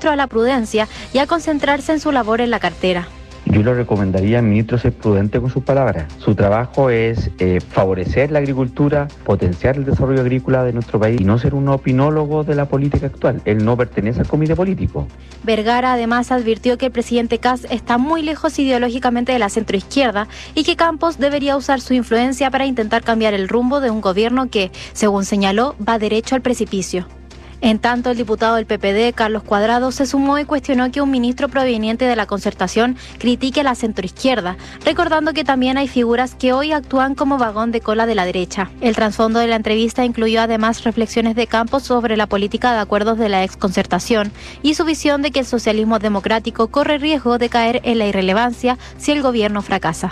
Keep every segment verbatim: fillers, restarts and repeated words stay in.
ministro a la prudencia y a concentrarse en su labor en la cartera. Yo le recomendaría al ministro ser prudente con sus palabras. Su trabajo es eh, favorecer la agricultura, potenciar el desarrollo agrícola de nuestro país y no ser un opinólogo de la política actual. Él no pertenece al comité político. Vergara además advirtió que el presidente Kast está muy lejos ideológicamente de la centroizquierda y que Campos debería usar su influencia para intentar cambiar el rumbo de un gobierno que, según señaló, va derecho al precipicio. En tanto, el diputado del P P D, Carlos Cuadrado, se sumó y cuestionó que un ministro proveniente de la Concertación critique a la centroizquierda, recordando que también hay figuras que hoy actúan como vagón de cola de la derecha. El trasfondo de la entrevista incluyó además reflexiones de Campos sobre la política de acuerdos de la exconcertación y su visión de que el socialismo democrático corre riesgo de caer en la irrelevancia si el gobierno fracasa.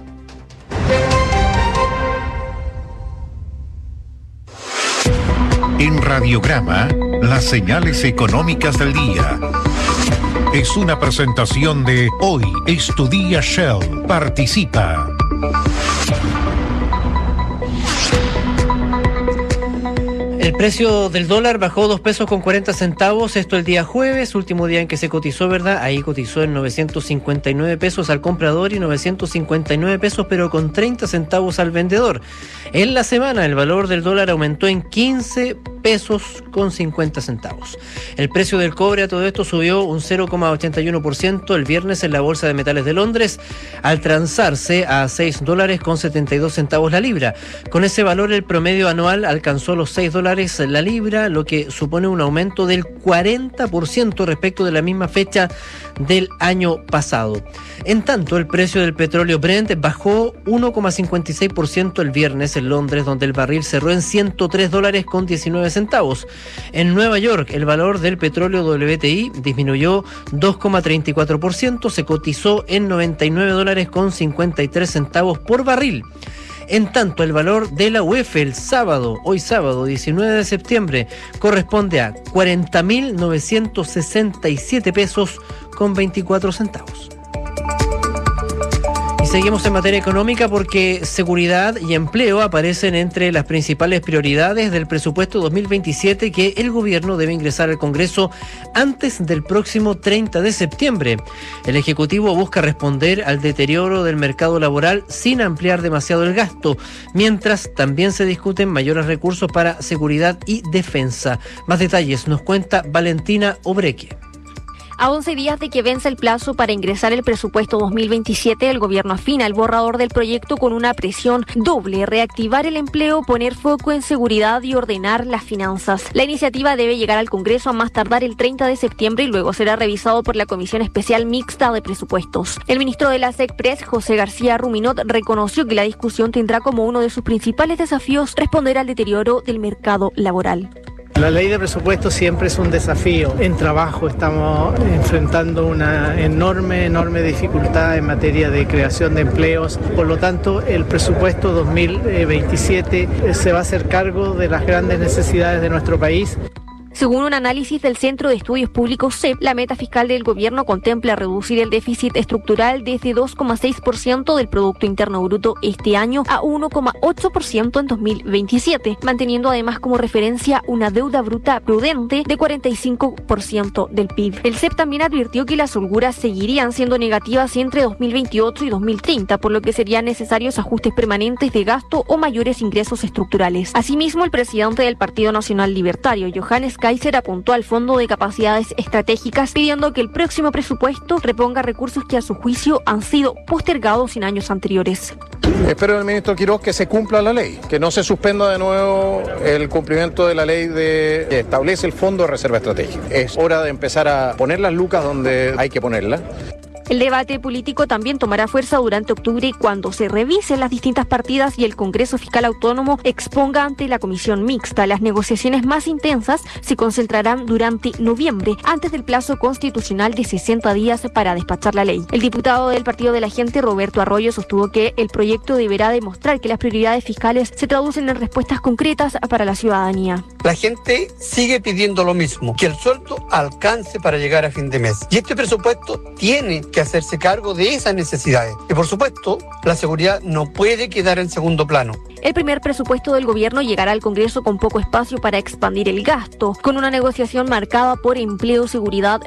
En Radiograma, las señales económicas del día. Es una presentación de Hoy es tu día Shell. Participa. El precio del dólar bajó dos pesos con cuarenta centavos, esto el día jueves, último día en que se cotizó, ¿verdad? Ahí cotizó en novecientos cincuenta y nueve pesos al comprador y novecientos cincuenta y nueve pesos, pero con treinta centavos al vendedor. En la semana el valor del dólar aumentó en quince pesos con cincuenta centavos. El precio del cobre a todo esto subió un cero coma ochenta y uno por ciento el viernes en la Bolsa de Metales de Londres, al transarse a seis dólares con setenta y dos centavos la libra. Con ese valor el promedio anual alcanzó los seis dólares la libra, lo que supone un aumento del cuarenta por ciento respecto de la misma fecha del año pasado. En tanto, el precio del petróleo Brent bajó uno coma cincuenta y seis por ciento el viernes en Londres, donde el barril cerró en ciento tres dólares con diecinueve centavos. En Nueva York, el valor del petróleo W T I disminuyó dos coma treinta y cuatro por ciento, se cotizó en noventa y nueve dólares con cincuenta y tres centavos por barril. En tanto, el valor de la U E F el sábado, hoy sábado diecinueve de septiembre, corresponde a cuarenta mil novecientos sesenta y siete pesos con veinticuatro centavos. Y seguimos en materia económica porque seguridad y empleo aparecen entre las principales prioridades del presupuesto dos mil veintisiete que el gobierno debe ingresar al Congreso antes del próximo treinta de septiembre. El Ejecutivo busca responder al deterioro del mercado laboral sin ampliar demasiado el gasto, mientras también se discuten mayores recursos para seguridad y defensa. Más detalles nos cuenta Valentina Obreque. A once días de que vence el plazo para ingresar el presupuesto dos mil veintisiete, el gobierno afina el borrador del proyecto con una presión doble: reactivar el empleo, poner foco en seguridad y ordenar las finanzas. La iniciativa debe llegar al Congreso a más tardar el treinta de septiembre y luego será revisado por la Comisión Especial Mixta de Presupuestos. El ministro de la SECPRES, José García Ruminot, reconoció que la discusión tendrá como uno de sus principales desafíos responder al deterioro del mercado laboral. La ley de presupuesto siempre es un desafío. En trabajo estamos enfrentando una enorme, enorme dificultad en materia de creación de empleos. Por lo tanto, el presupuesto dos mil veintisiete se va a hacer cargo de las grandes necesidades de nuestro país. Según un análisis del Centro de Estudios Públicos C E P, la meta fiscal del gobierno contempla reducir el déficit estructural desde dos coma seis por ciento del Producto Interno Bruto este año a uno coma ocho por ciento en dos mil veintisiete, manteniendo además como referencia una deuda bruta prudente de cuarenta y cinco por ciento del P I B. El C E P también advirtió que las holguras seguirían siendo negativas entre dos mil veintiocho y dos mil treinta, por lo que serían necesarios ajustes permanentes de gasto o mayores ingresos estructurales. Asimismo, el presidente del Partido Nacional Libertario, Johannes Kaiser, apuntó al Fondo de Capacidades Estratégicas pidiendo que el próximo presupuesto reponga recursos que a su juicio han sido postergados en años anteriores. Espero del ministro Quiroz que se cumpla la ley, que no se suspenda de nuevo el cumplimiento de la ley de, que establece el Fondo de Reserva Estratégica. Es hora de empezar a poner las lucas donde hay que ponerlas. El debate político también tomará fuerza durante octubre cuando se revisen las distintas partidas y el Congreso Fiscal Autónomo exponga ante la Comisión Mixta. Las negociaciones más intensas se concentrarán durante noviembre, antes del plazo constitucional de sesenta días para despachar la ley. El diputado del Partido de la Gente, Roberto Arroyo, sostuvo que el proyecto deberá demostrar que las prioridades fiscales se traducen en respuestas concretas para la ciudadanía. La gente sigue pidiendo lo mismo, que el sueldo alcance para llegar a fin de mes. Y este presupuesto tiene que hacerse cargo de esas necesidades. Y por supuesto, la seguridad no puede quedar en segundo plano. El primer presupuesto del gobierno llegará al Congreso con poco espacio para expandir el gasto, con una negociación marcada por empleo, seguridad,